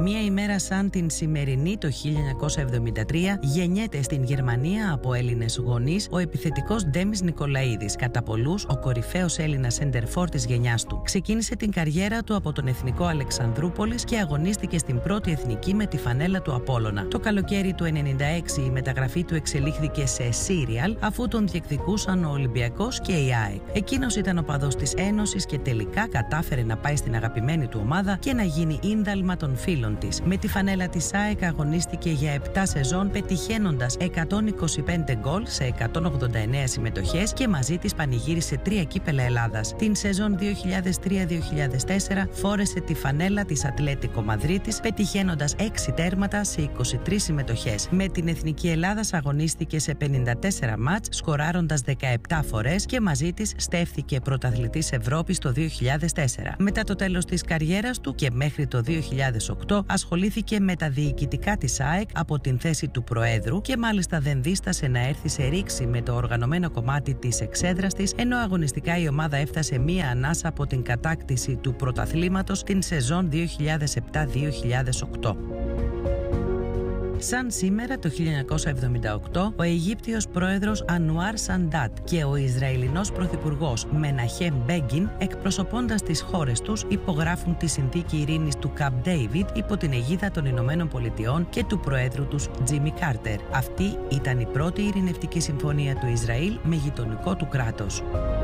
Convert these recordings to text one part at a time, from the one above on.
Μία ημέρα σαν την σημερινή το 1973 γεννιέται στην Γερμανία από Έλληνες γονείς ο επιθετικός Ντέμις Νικολαίδης, κατά πολλούς ο κορυφαίος Έλληνας σεντερφόρ της γενιάς του. Ξεκίνησε την καριέρα του από τον Εθνικό Αλεξανδρούπολης και αγωνίστηκε στην πρώτη εθνική με τη φανέλα του Απόλλωνα. Το καλοκαίρι του 1996 η μεταγραφή του εξελίχθηκε σε σύριαλ, αφού τον διεκδικούσαν ο Ολυμπιακός και η ΑΕΚ. Εκείνος ήταν οπαδός της Ένωσης και τελικά κατάφερε να πάει στην αγαπημένη του ομάδα και να γίνει ίνδαλμα των φίλων της. Με τη φανέλα της ΑΕΚ αγωνίστηκε για 7 σεζόν, πετυχαίνοντας 125 γκολ σε 189 συμμετοχές και μαζί της πανηγύρισε 3 κύπελα Ελλάδας. Την σεζόν 2003-2004 φόρεσε τη φανέλα της Ατλέτικο Μαδρίτης, πετυχαίνοντας 6 τέρματα σε 23 συμμετοχές. Με την Εθνική Ελλάδας αγωνίστηκε σε 54 μάτς, σκοράροντας 17 φορές και μαζί της στέφθηκε πρωταθλητής Ευρώπης το 2004. Μετά το τέλος της καριέρας του και μέχρι το 2008 ασχολήθηκε με τα διοικητικά της ΑΕΚ από την θέση του Προέδρου και μάλιστα δεν δίστασε να έρθει σε ρήξη με το οργανωμένο κομμάτι της εξέδρας της, ενώ αγωνιστικά η ομάδα έφτασε μία ανάσα από την κατάκτηση του πρωταθλήματος την σεζόν 2007-2008. Σαν σήμερα το 1978, ο Αιγύπτιος πρόεδρος Ανουάρ Σαντάτ και ο Ισραηλινός πρωθυπουργός Μεναχέμ Μπέγκιν, εκπροσωπώντας τις χώρες τους, υπογράφουν τη συνθήκη ειρήνης του Καμπ Ντέιβιντ υπό την αιγίδα των Ηνωμένων Πολιτειών και του προέδρου τους Τζίμι Κάρτερ. Αυτή ήταν η πρώτη ειρηνευτική συμφωνία του Ισραήλ με γειτονικό του κράτος.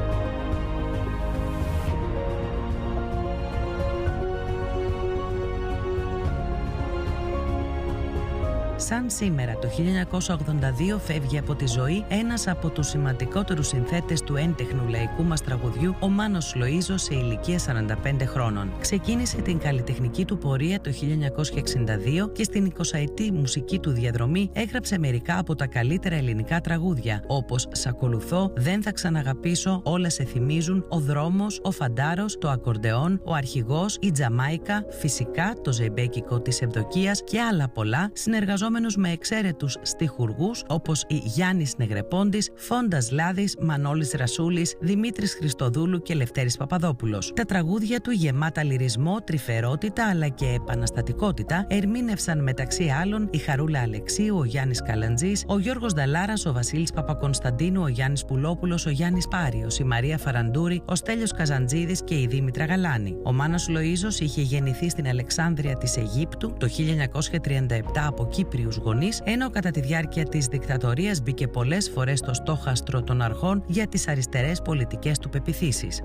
Σαν σήμερα το 1982 φεύγει από τη ζωή ένας από τους σημαντικότερους συνθέτες του έντεχνου λαϊκού μας τραγουδιού, ο Μάνος Λοΐζος, σε ηλικία 45 χρόνων. Ξεκίνησε την καλλιτεχνική του πορεία το 1962 και στην 20ετή μουσική του διαδρομή έγραψε μερικά από τα καλύτερα ελληνικά τραγούδια, όπως «Σ' ακολουθώ», «Δεν θα ξαναγαπήσω», «Όλα σε θυμίζουν», «Ο δρόμος», «Ο φαντάρος», «Το ακορντεόν», «Ο αρχηγός», «Η Τζαμάικα», φυσικά το ζεϊμπέκικο της Ευδοκίας και άλλα πολλά, συνεργαζόμενος με εξαίρετους στιχουργούς όπως οι Γιάννης Νεγρεπόντης, Φόντας Λάδης, Μανώλης Ρασούλης, Δημήτρης Χριστοδούλου και Λευτέρης Παπαδόπουλος. Τα τραγούδια του, γεμάτα λυρισμό, τρυφερότητα αλλά και επαναστατικότητα, ερμήνευσαν μεταξύ άλλων η Χαρούλα Αλεξίου, ο Γιάννης Καλαντζής, ο Γιώργος Νταλάρας, ο Βασίλης Παπακωνσταντίνου, ο Γιάννης Πουλόπουλος, ο Γιάννης Πάριος, η Μαρία Φαραντούρη, ο Στέλιος Καζαντζίδης και η Δήμητρα Γαλάνη. Ο Μάνος Λοΐζος είχε γεννηθεί στην Αλεξάνδρεια της Αιγύπτου το 1937 από Κύπριους γονείς, ενώ κατά τη διάρκεια της δικτατορίας μπήκε πολλές φορές στο στόχαστρο των αρχών για τις αριστερές πολιτικές του πεποιθήσεις.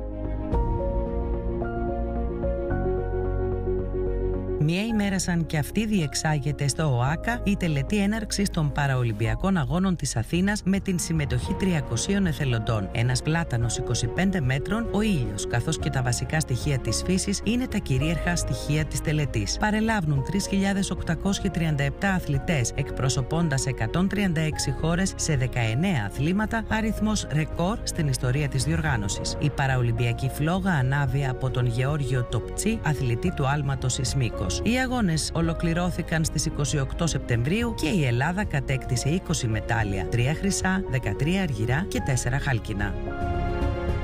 Μια ημέρα σαν και αυτή διεξάγεται στο ΟΑΚΑ η τελετή έναρξης των Παραολυμπιακών Αγώνων της Αθήνας με την συμμετοχή 300 εθελοντών. Ένας πλάτανος 25 μέτρων, ο ήλιος, καθώς και τα βασικά στοιχεία της φύσης είναι τα κυρίαρχα στοιχεία της τελετής. Παρελάβουν 3.837 αθλητές, εκπροσωπώντας 136 χώρες σε 19 αθλήματα, αριθμός ρεκόρ στην ιστορία της διοργάνωσης. Η Παραολυμπιακή φλόγα ανάβει από τον Γεώργιο Τοπτσί, αθλητή του άλματος Ισμίκος. Οι αγώνες ολοκληρώθηκαν στις 28 Σεπτεμβρίου και η Ελλάδα κατέκτησε 20 μετάλλια, 3 χρυσά, 13 αργυρά και 4 χάλκινα.